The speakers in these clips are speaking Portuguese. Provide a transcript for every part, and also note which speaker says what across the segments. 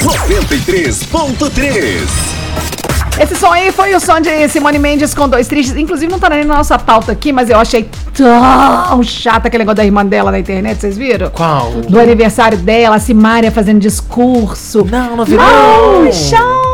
Speaker 1: 93.3.
Speaker 2: Esse som aí foi o som de Simone Mendes com Dois Tristes. Inclusive não tá nem na nossa pauta aqui, mas eu achei tão chata aquele negócio da irmã dela na internet, vocês viram?
Speaker 3: Qual?
Speaker 2: Do aniversário dela, a Simária fazendo discurso.
Speaker 3: Não vi
Speaker 2: não. Chata.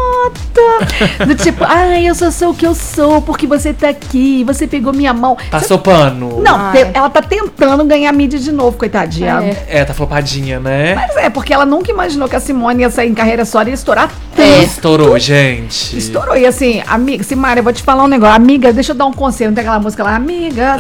Speaker 2: Do tipo, eu só sou o que eu sou, porque você tá aqui, você pegou minha mão.
Speaker 3: Passou pano.
Speaker 2: Não, ela tá tentando ganhar mídia de novo, coitadinha.
Speaker 3: Tá flopadinha, né?
Speaker 2: Mas porque ela nunca imaginou que a Simone ia sair em carreira só e ia estourar tanto.
Speaker 3: Estourou, gente.
Speaker 2: Estourou. E assim, amiga, Simária, eu vou te falar um negócio. Amiga, deixa eu dar um conselho. Não tem aquela música lá, amiga,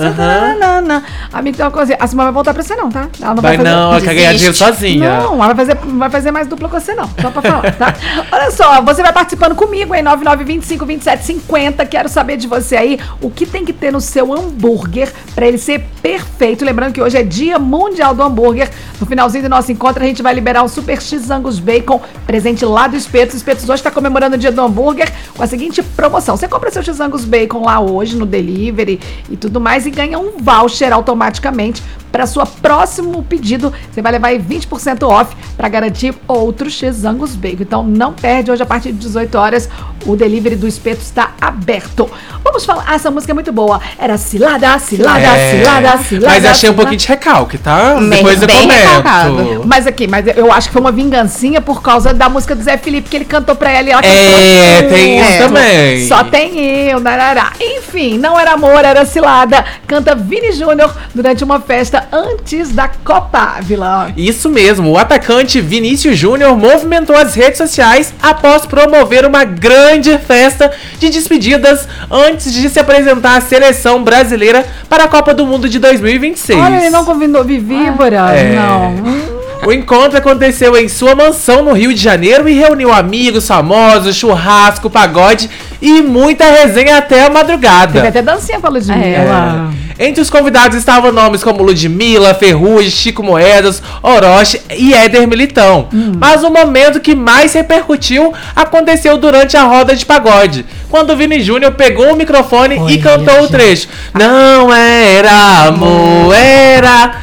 Speaker 2: amiga, tem uma coisa. A Simone vai voltar pra você não, tá? Ela não
Speaker 3: vai fazer, não, ela quer ganhar dinheiro sozinha.
Speaker 2: Não, ela vai fazer mais dupla com você não. Só pra falar, tá? Olha só, você vai participando comigo em 99252750. Quero saber de você aí o que tem que ter no seu hambúrguer pra ele ser perfeito. Lembrando que hoje é Dia Mundial do Hambúrguer. No finalzinho do nosso encontro, a gente vai liberar o Super X Angus Bacon, presente lá do Espetos. O Espetos hoje está comemorando o Dia do Hambúrguer com a seguinte promoção. Você compra seu X Angus Bacon lá hoje no delivery e tudo mais e ganha um voucher automaticamente para sua próximo pedido. Você vai levar aí 20% off para garantir outro X Angus Bacon. Então não perde, hoje a partir de 18 horas o delivery do Espeto está aberto. Vamos falar, essa música é muito boa. Era cilada, cilada.
Speaker 3: Mas achei um pouquinho de recalque, tá? Depois eu comento.
Speaker 2: Mas eu acho que foi uma vingancinha por causa da música do Zé Felipe, que ele cantou pra ela e ela cantou.
Speaker 3: Tem isso também.
Speaker 2: Só tem eu, narará. Enfim, não era amor, era cilada. Canta Vini Júnior durante uma festa antes da Copa, Vilão.
Speaker 3: Isso mesmo, o atacante Vinícius Júnior movimentou as redes sociais após promover uma grande festa de despedidas antes de se apresentar à seleção brasileira para a Copa do Mundo de 2026.
Speaker 2: Olha, ele não convidou Vivíbora, não.
Speaker 3: O encontro aconteceu em sua mansão no Rio de Janeiro e reuniu amigos famosos, churrasco, pagode e muita resenha até a madrugada.
Speaker 2: Teve até dancinha pra Ludmilla.
Speaker 3: Entre os convidados estavam nomes como Ludmilla, Ferrugem, Chico Moedas, Orochi e Éder Militão. Mas o momento que mais repercutiu aconteceu durante a roda de pagode, quando o Vini Júnior pegou o microfone e cantou o trecho. Não era amor, era...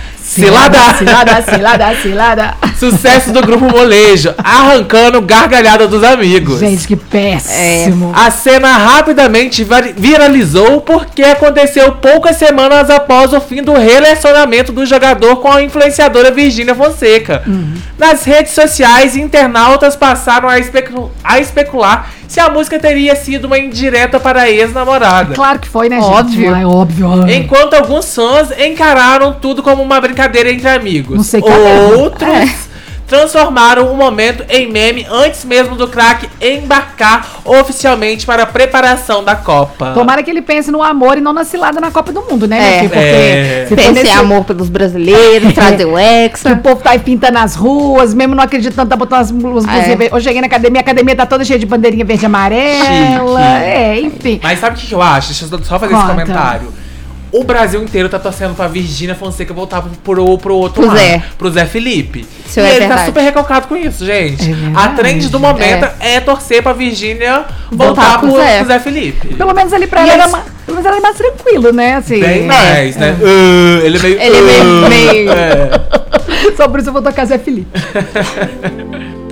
Speaker 3: Cilada. Sucesso do grupo Molejo, arrancando gargalhada dos amigos.
Speaker 2: Gente, que péssimo.
Speaker 3: A cena rapidamente viralizou porque aconteceu poucas semanas após o fim do relacionamento do jogador com a influenciadora Virgínia Fonseca. Nas redes sociais, internautas passaram a especular se a música teria sido uma indireta para a ex-namorada.
Speaker 2: Claro que foi, né,
Speaker 3: óbvio.
Speaker 2: gente? Óbvio.
Speaker 3: Enquanto alguns fãs encararam tudo como uma brincadeira entre amigos.
Speaker 2: Não sei
Speaker 3: Outros transformaram o momento em meme antes mesmo do craque embarcar oficialmente para a preparação da Copa.
Speaker 2: Tomara que ele pense no amor e não na cilada na Copa do Mundo, né?
Speaker 4: Porque pense em amor pelos brasileiros, trazer o Hexa.
Speaker 2: Que o povo tá aí pintando nas ruas, mesmo não acreditando, tá botando as blusinhas. Eu cheguei na academia, a academia tá toda cheia de bandeirinha verde e amarela. Enfim.
Speaker 3: Mas sabe o que eu acho? Deixa eu só fazer esse comentário. O Brasil inteiro tá torcendo pra Virgínia Fonseca voltar pro outro lado, pro Zé Felipe.
Speaker 4: Isso
Speaker 3: e ele
Speaker 4: verdade.
Speaker 3: tá super recalcado com isso, gente. A trend do momento é torcer pra Virgínia voltar pro Zé Felipe.
Speaker 2: Pelo menos ali pra ela era mais tranquilo, né? Assim,
Speaker 3: bem mais, né? Ele é meio...
Speaker 2: Só por isso eu vou tocar Zé Felipe.